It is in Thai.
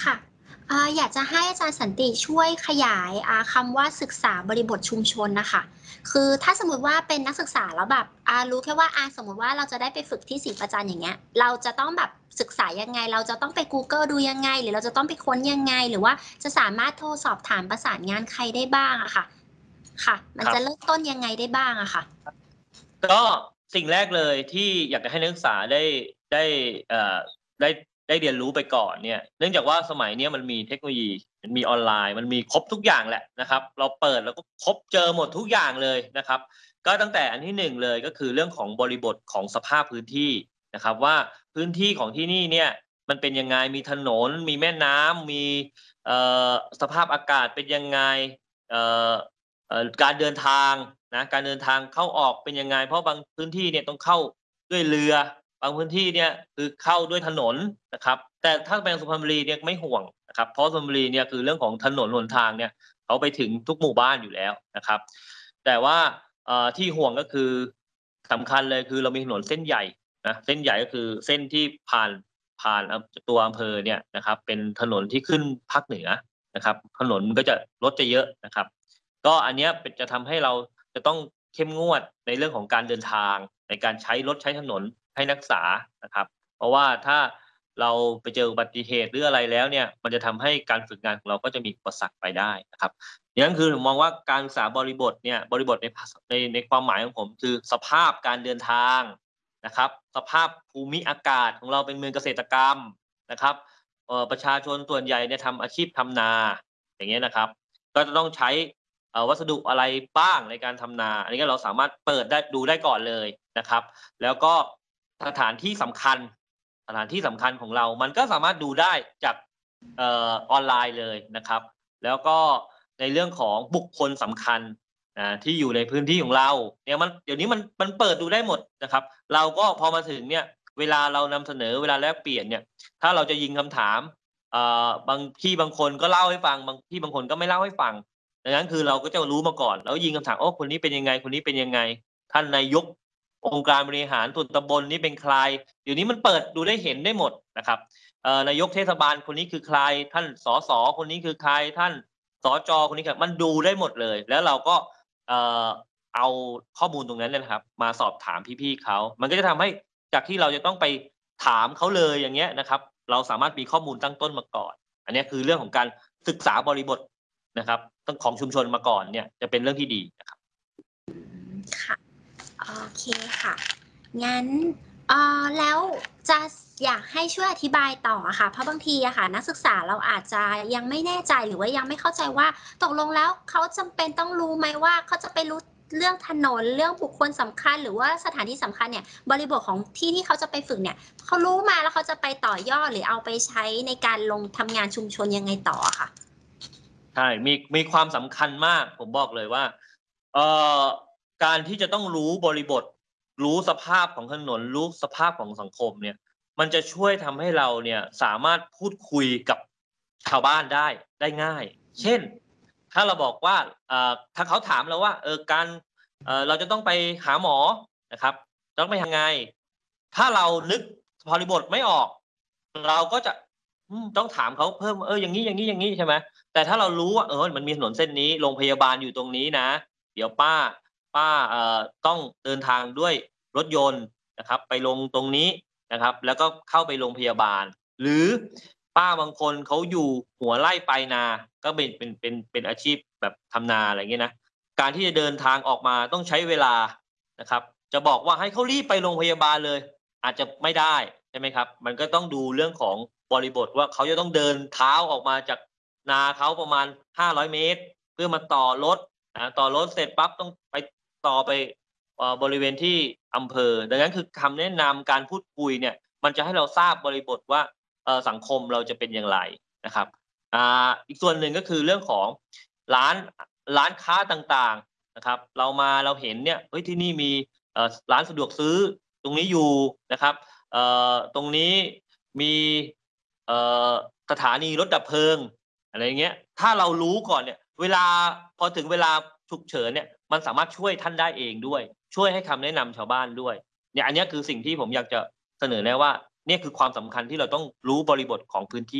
ค่ะอยากจะให้อาจารย์สันติช่วยขยายคำว่าศึกษาบริบทชุมชนนะคะคือถ้าสมมติว่าเป็นนักศึกษาแล้วแบบรู้แค่ว่าสมมติว่าเราจะได้ไปฝึกที่ศรีประจันอย่างเงี้ยเราจะต้องแบบศึกษายังไงเราจะต้องไป Google ดูยังไงหรือเราจะต้องไปค้นยังไงหรือว่าจะสามารถโทรสอบถามประสานงานใครได้บ้างอะค่ะค่ะมันครับจะเริ่มต้นยังไงได้บ้างอะค่ะก็สิ่งแรกเลยที่อยากจะให้นักศึกษาได้เอ่อได้ได้เรียนรู้ไปก่อนเนี่ยเนื่องจากว่าสมัยเนี้ยมันมีเทคโนโลยีมันมีออนไลน์มันมีครบทุกอย่างแหละนะครับเราเปิดแล้วก็ครบเจอหมดทุกอย่างเลยนะครับก็ตั้งแต่อันที่1เลยก็คือเรื่องของบริบทของสภาพพื้นที่นะครับว่าพื้นที่ของที่นี่เนี่ยมันเป็นยังไงมีถนนมีแม่น้ำมีเอ่อสภาพอากาศเป็นยังไงเอ่อ การเดินทางนะการเดินทางเข้าออกเป็นยังไงเพราะบางพื้นที่เนี่ยต้องเข้าด้วยเรือบางพื้นที่เนี่ยคือเข้าด้วยถนนนะครับแต่ถ้าเป็นสุพรรณบุรีเนี่ยไม่ห่วงนะครับเพราะสุพรรณบุรีเนี่ยคือเรื่องของถนนหนทางเนี่ยเขาไปถึงทุกหมู่บ้านอยู่แล้วนะครับแต่ว่าที่ห่วงก็คือสำคัญเลยคือเรามีถนนเส้นใหญ่นะเส้นใหญ่ก็คือเส้นที่ผ่านตัวอำเภอเนี่ยนะครับเป็นถนนที่ขึ้นภาคเหนือนะครับถนนมันก็จะรถจะเยอะนะครับ ก็อันเนี้ยเป็นจะทำให้เราจะต้องเข้มงวดในเรื่องของการเดินทางในการใช้รถใช้ถนนให้นักศึกษานะครับเพราะว่าถ้าเราไปเจออุบัติเหตุหรืออะไรแล้วเนี่ยมันจะทำให้การฝึกงานของเราก็จะมีอุปสรรคไปได้นะครับอย่างนั้นคือผมมองว่าการศึกษาบริบทเนี่ยบริบทในภาษในความหมายของผมคือสภาพการเดินทางนะครับสภาพภูมิอากาศของเราเป็นเมืองเกษตรกรรมนะครับประชาชนส่วนใหญ่เนี่ยทำอาชีพทำนาอย่างเงี้ยนะครับก็จะต้องใช้ วัสดุอะไรบ้างในการทำนาอันนี้ก็เราสามารถเปิดได้ดูได้ก่อนเลยนะครับแล้วก็สถานที่สำคัญสถานที่สำคัญของเรามันก็สามารถดูได้จากออนไลน์เลยนะครับแล้วก็ในเรื่องของบุคคลสำคัญที่อยู่ในพื้นที่ของเราเนี่ยมันเดี๋ยวนี้มันเปิดดูได้หมดนะครับเราก็พอมาถึงเนี่ยเวลาเรานำเสนอเวลาแลกเปลี่ยนเนี่ยถ้าเราจะยิงคำถามบางที่บางคนก็เล่าให้ฟังบางที่บางคนก็ไม่เล่าให้ฟัง ดังนั้นคือเราก็จะรู้มาก่อนแล้วยิงคำถามโอ้คนนี้เป็นยังไงคนนี้เป็นยังไงท่านนายกองค์การบริหารส่วนตำบลนี้เป็นใครเดี๋ยวนี้มันเปิดดูได้เห็นได้หมดนะครับนายกเทศบาลคนนี้คือใครท่านสสคนนี้คือใครท่านสจคนนี้คือมันดูได้หมดเลยแล้วเราก็เอ่อเอาข้อมูลตรงนั้นเนี่ยนะครับมาสอบถามพี่ๆเขามันก็จะทำให้จากที่เราจะต้องไปถามเขาเลยอย่างเงี้ยนะครับเราสามารถมีข้อมูลตั้งต้นมาก่อนอันนี้คือเรื่องของการศึกษาบริบท นะครับต้องของชุมชนมาก่อนเนี่ยจะเป็นเรื่องที่ดีนะครับค่ะโอเคค่ะงั้นแล้วจะอยากให้ช่วยอธิบายต่ออะค่ะเพราะบางทีอะค่ะนักศึกษาเราอาจจะยังไม่แน่ใจหรือว่ายังไม่เข้าใจว่าตกลงแล้วเขาจำเป็นต้องรู้ไหมว่าเขาจะไปรู้เรื่องถนนเรื่องบุคคลสำคัญหรือว่าสถานที่สำคัญเนี่ยบริบทของที่ที่เขาจะไปฝึกเนี่ยเขารู้มาแล้วเขาจะไปต่อยอดหรือเอาไปใช้ในการลงทำงานชุมชนยังไงต่ออะค่ะใช่มีความสำคัญมากผมบอกเลยว่าเอ่อการที่จะต้องรู้บริบทรู้สภาพของถนนรู้สภาพของสังคมเนี่ยมันจะช่วยทำให้เราเนี่ยสามารถพูดคุยกับชาวบ้านได้ง่ายเช่นถ้าเราบอกว่าถ้าเขาถามเราว่าการเราจะต้องไปหาหมอนะครับต้องไปยังไงถ้าเรานึกบริบทไม่ออกเราก็จะต้องถามเขาเพิ่มอย่างงี้ๆๆใช่ไหม แต่ถ้าเรารู้ว่ามันมีถนนเส้นนี้โรงพยาบาลอยู่ตรงนี้นะเดี๋ยวป้าต้องเดินทางด้วยรถยนต์นะครับไปลงตรงนี้นะครับแล้วก็เข้าไปโรงพยาบาลหรือป้าบางคนเขาอยู่หัวไร่ปลายนาก็เป็นอาชีพแบบทำนาอะไรอย่างเงี้ยนะการที่จะเดินทางออกมาต้องใช้เวลานะครับจะบอกว่าให้เขารีบไปโรงพยาบาลเลยอาจจะไม่ได้ใช่ไหมครับมันก็ต้องดูเรื่องของบริบทว่าเขาจะต้องเดินเท้าออกมาจาก นาเขาประมาณ500เมตรเพื่อมาต่อรถต่อรถเสร็จปั๊บต้องไปต่อไปบริเวณที่อำเภอดังนั้นคือคำแนะนำการพูดคุยเนี่ยมันจะให้เราทราบบริบทว่าสังคมเราจะเป็นอย่างไรนะครับอีกส่วนหนึ่งก็คือเรื่องของร้านร้านค้าต่างๆนะครับเราเห็นเนี่ยเฮ้ยที่นี่มีร้านสะดวกซื้อตรงนี้อยู่นะครับตรงนี้มีเอ่อสถานีรถดับเพลิง อะไรอย่างเงี้ยถ้าเรารู้ก่อนเนี่ยเวลาพอถึงเวลาฉุกเฉินเนี่ยมันสามารถช่วยท่านได้เองด้วยช่วยให้คำแนะนำชาวบ้านด้วยเนี่ยอันเนี้ยคือสิ่งที่ผมอยากจะเสนอแนะว่าเนี่ยคือความสำคัญที่เราต้องรู้บริบทของพื้นที่